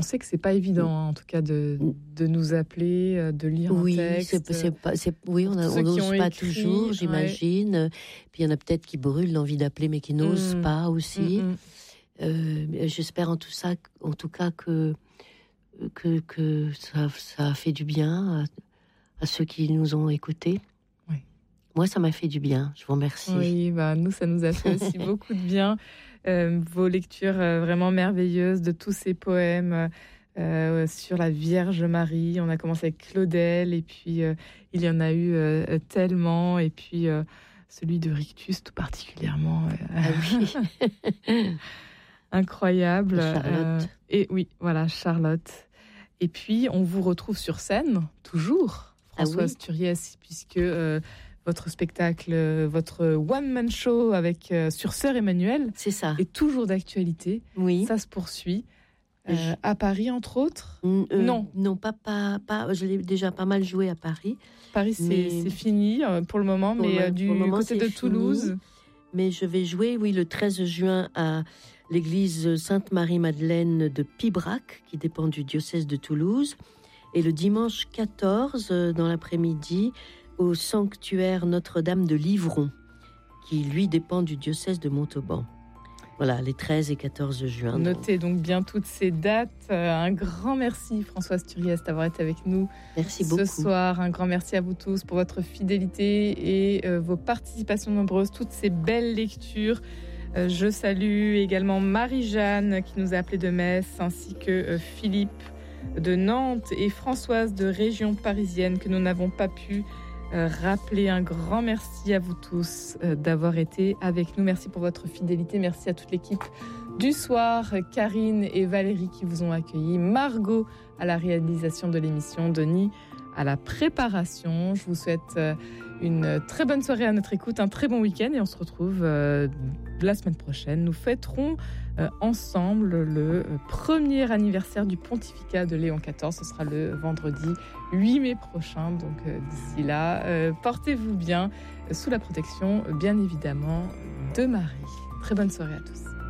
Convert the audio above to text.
On sait que c'est pas évident, en tout cas, de nous appeler, de lire un texte. On n'ose pas toujours, j'imagine. Ouais. Puis il y en a peut-être qui brûlent l'envie d'appeler, mais qui n'osent pas aussi. J'espère en tout cas que ça a fait du bien à ceux qui nous ont écoutés. Oui. Moi, ça m'a fait du bien. Je vous remercie. Oui, nous, ça nous a fait aussi beaucoup de bien. Vos lectures vraiment merveilleuses de tous ces poèmes sur la Vierge Marie. On a commencé avec Claudel, et puis il y en a eu tellement, et puis celui de Rictus tout particulièrement. Oui. Incroyable. Charlotte. Et oui, voilà, Charlotte. Et puis, on vous retrouve sur scène, toujours, Françoise Turiès, puisque votre spectacle, votre one-man show avec sur Sœur Emmanuelle, c'est ça, est toujours d'actualité. Oui. Ça se poursuit. À Paris, entre autres. Non, pas. Je l'ai déjà pas mal joué à Paris. Paris, c'est fini pour le moment, mais du côté de Toulouse. Fini. Mais je vais jouer, le 13 juin à l'église Sainte-Marie-Madeleine de Pibrac, qui dépend du diocèse de Toulouse. Et le dimanche 14, dans l'après-midi, au sanctuaire Notre-Dame de Livron, qui, lui, dépend du diocèse de Montauban. Voilà, les 13 et 14 juin. Notez donc bien toutes ces dates. Un grand merci, Françoise Turiès, d'avoir été avec nous ce soir. Un grand merci à vous tous pour votre fidélité et vos participations nombreuses, toutes ces belles lectures. Je salue également Marie-Jeanne qui nous a appelé de Metz, ainsi que Philippe de Nantes et Françoise de région parisienne que nous n'avons pas pu rappeler. Un grand merci à vous tous d'avoir été avec nous. Merci pour votre fidélité. Merci à toute l'équipe du soir, Karine et Valérie qui vous ont accueillis, Margot à la réalisation de l'émission, Denis à la préparation. Je vous souhaite une très bonne soirée à notre écoute, un très bon week-end, et on se retrouve la semaine prochaine. Nous fêterons ensemble le premier anniversaire du pontificat de Léon XIV. Ce sera le vendredi 8 mai prochain. Donc d'ici là, portez-vous bien sous la protection, bien évidemment, de Marie. Très bonne soirée à tous.